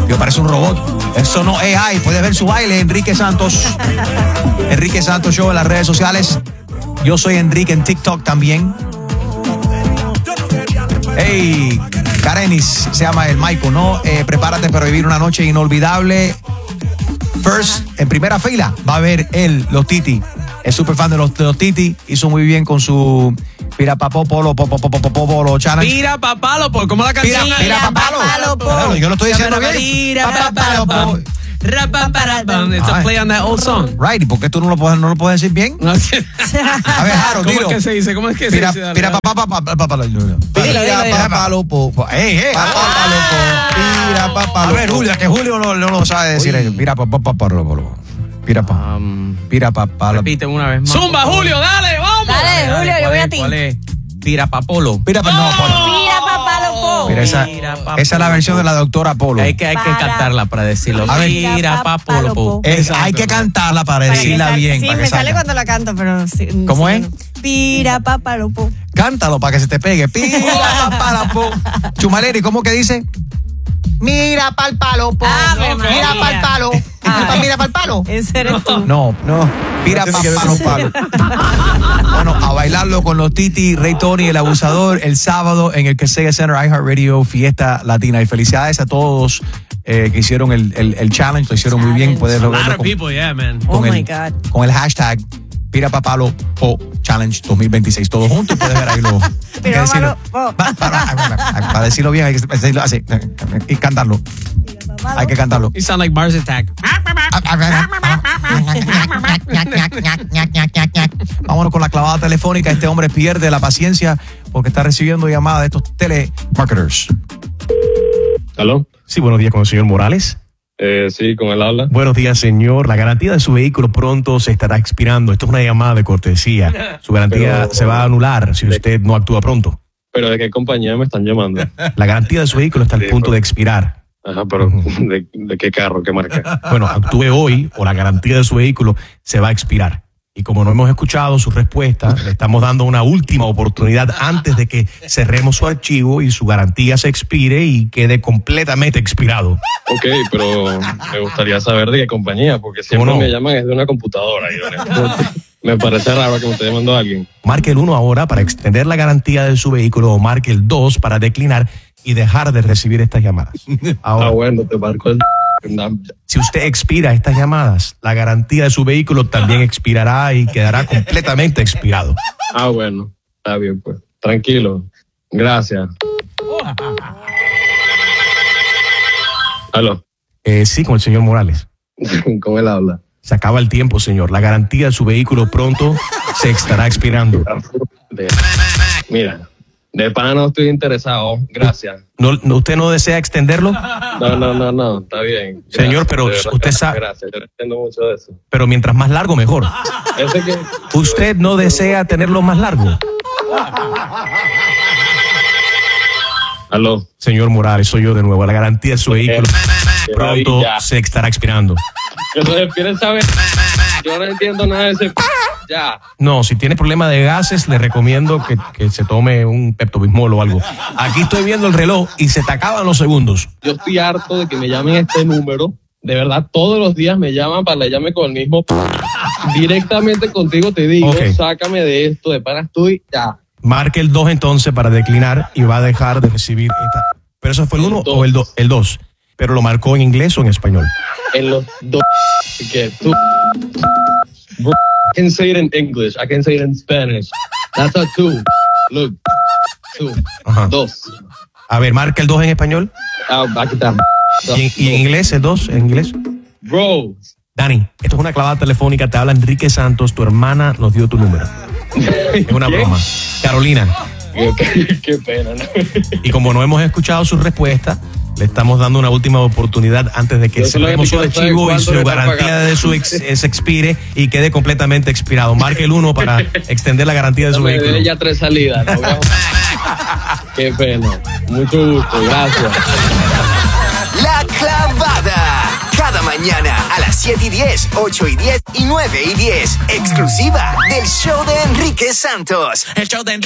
Yo parece un robot. Eso no es AI. Puedes ver su baile, Enrique Santos. Enrique Santos Show en las redes sociales. Yo soy Enrique en TikTok también. Hey, Karenis se llama el Michael, ¿no? Prepárate para vivir una noche inolvidable. First, en primera fila, va a ver los Titi. Es súper fan de los Titi. Hizo muy bien con su Pirapapolo challenge. Pirapapalo, ¿cómo la canción? Pirapapalo. Yo lo estoy diciendo bien. Pirapapalo. It's a play on that old song. Right, ¿y por qué tú no lo puedes decir bien? A ver, Jaro, dilo. ¿Cómo es que se dice? ¿Cómo es que se dice? Pirapapalo. A ver, Julio, que Julio no lo sabe decir. Pirapapalo. Pirapapalo. Repite una vez más. Zumba, Julio, dale, vamos. Dale, Julio, yo voy a ti. ¿Cuál es? Pirapapolo. Pirapapalo. Mira, esa es la versión de la doctora Polo. Hay que cantarla para decirlo. A ver, Pirapapalo. Hay que cantarla para decirla bien. Sí, me sale cuando la canto, pero... ¿Cómo es? Pirapapalo. Cántalo para que se te pegue. Pirapapalo. Chumaleri, ¿cómo que dice? Mira pa'l palo, mira pa'l palo. Mira pa'l palo. Ese eres tú. No. Mira pa'l palo. Bueno, a bailarlo con los Titi, Ray Tony, el abusador, el sábado en el Sega Center iHeartRadio Fiesta Latina. Y felicidades a todos que hicieron el challenge, lo hicieron muy bien. Puedes lograrlo con el hashtag Pirapapalo Challenge 2026. Todo junto y puedes ver ahí lo. Para decirlo bien hay que decirlo así y cantarlo. Hay que cantarlo. You sound like Mars Attack. Vámonos con la clavada telefónica. Este hombre pierde la paciencia porque está recibiendo llamadas de estos telemarketers. ¿Aló? Sí, buenos días con el señor Morales. Sí, con él habla. Buenos días, señor. La garantía de su vehículo pronto se estará expirando. Esto es una llamada de cortesía. Su garantía se va a anular si usted no actúa pronto. ¿Pero de qué compañía me están llamando? La garantía de su vehículo está al punto de expirar. Ajá, pero ¿de qué carro, qué marca? Bueno, actúe hoy o la garantía de su vehículo se va a expirar. Y como no hemos escuchado su respuesta, le estamos dando una última oportunidad antes de que cerremos su archivo y su garantía se expire y quede completamente expirado. Ok, pero me gustaría saber de qué compañía, porque siempre me llaman desde una computadora. Y me parece raro que me esté llamando a alguien. Marque el 1 ahora para extender la garantía de su vehículo o marque el 2 para declinar y dejar de recibir estas llamadas. Ahora, bueno, te marco el... Si usted expira estas llamadas, la garantía de su vehículo también expirará y quedará completamente expirado. Bueno, está bien, pues. Tranquilo. Gracias. ¿Aló? Sí, con el señor Morales. ¿Cómo él habla? Se acaba el tiempo, señor. La garantía de su vehículo pronto se estará expirando. Mira, de pana no estoy interesado. Gracias. ¿Usted no desea extenderlo? No, está bien. Gracias, señor, pero usted sabe... Gracias, yo no entiendo mucho de eso. Pero mientras más largo, mejor. ¿Usted no desea tenerlo más largo? ¿Aló? Señor Morales, soy yo de nuevo. La garantía de su vehículo pronto se estará expirando. Que se despiden, ¿sabes? Yo no entiendo nada de ese... Ya. No, si tiene problema de gases, le recomiendo que se tome un Pepto-Bismol o algo. Aquí estoy viendo el reloj y se te acaban los segundos. Yo estoy harto de que me llamen este número. De verdad, todos los días me llaman para que llame con el mismo... Directamente contigo te digo, sácame de esto, de pana estoy ya. Marque el 2 entonces para declinar y va a dejar de recibir esta... ¿Pero eso fue el 1 o el 2? El 2. ¿Pero lo marcó en inglés o en español? En los dos. Que tú... I can say it in English. I can say it in Spanish. That's a 2. Look. 2. 2. A ver, marca el 2 en español. Aquí está. ¿Y en inglés el 2? ¿En inglés? Bro. Dani, esto es una clavada telefónica. Te habla Enrique Santos. Tu hermana nos dio tu número. Es una broma. Carolina. Qué pena, ¿no? Y como no hemos escuchado su respuesta, le estamos dando una última oportunidad antes de que cerremos su archivo y su garantía de su se expire y quede completamente expirado. Marque el 1 para extender la garantía de su vehículo. Ya 3 salidas. ¿No? Qué pena. Mucho gusto. Gracias. La clavada. Cada mañana a las 7:10, 8:10 y 9:10. Exclusiva del show de Enrique Santos. El show de Enrique.